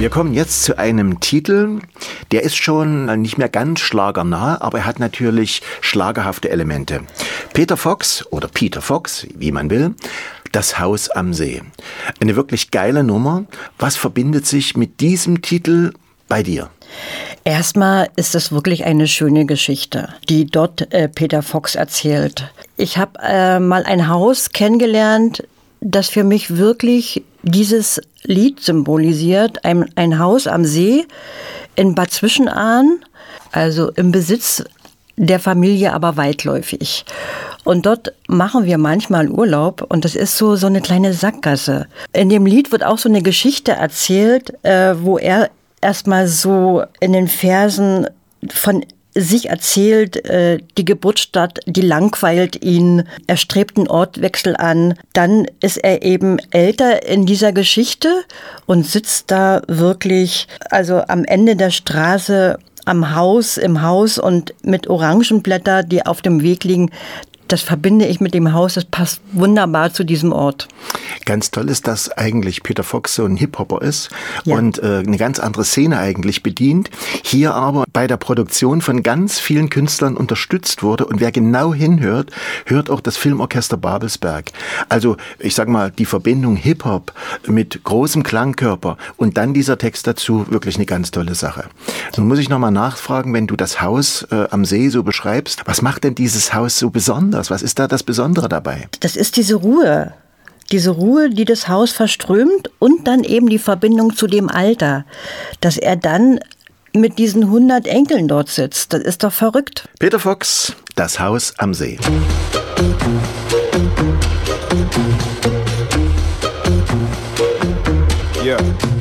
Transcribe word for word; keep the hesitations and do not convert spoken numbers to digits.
Wir kommen jetzt zu einem Titel, der ist schon nicht mehr ganz schlagernah, aber er hat natürlich schlagerhafte Elemente. Peter Fox oder Peter Fox, wie man will, Das Haus am See. Eine wirklich geile Nummer. Was verbindet sich mit diesem Titel bei dir? Erstmal ist es wirklich eine schöne Geschichte, die dort äh, Peter Fox erzählt. Ich habe äh, mal ein Haus kennengelernt, das für mich wirklich dieses Lied symbolisiert. Ein, ein Haus am See in Bad Zwischenahn, also im Besitz der Familie, aber weitläufig. Und dort machen wir manchmal Urlaub und das ist so, so eine kleine Sackgasse. In dem Lied wird auch so eine Geschichte erzählt, äh, wo er erstmal so in den Versen von sich erzählt, äh, die Geburtsstadt, die langweilt ihn, er strebt einen Ortwechsel an. Dann ist er eben älter in dieser Geschichte und sitzt da wirklich, also am Ende der Straße, am Haus, im Haus und mit Orangenblätter, die auf dem Weg liegen. Das verbinde ich mit dem Haus, das passt wunderbar zu diesem Ort. Ganz toll ist, dass eigentlich Peter Fox so ein Hip-Hopper ist ja. und äh, eine ganz andere Szene eigentlich bedient. Hier aber bei der Produktion von ganz vielen Künstlern unterstützt wurde. Und wer genau hinhört, hört auch das Filmorchester Babelsberg. Also ich sag mal, die Verbindung Hip-Hop mit großem Klangkörper und dann dieser Text dazu, wirklich eine ganz tolle Sache. Nun muss ich nochmal nachfragen, wenn du das Haus äh, am See so beschreibst, was macht denn dieses Haus so besonders? Was ist da das Besondere dabei? Das ist diese Ruhe. Diese Ruhe, die das Haus verströmt und dann eben die Verbindung zu dem Alter, dass er dann mit diesen hundert Enkeln dort sitzt. Das ist doch verrückt. Peter Fox, Das Haus am See. Yeah.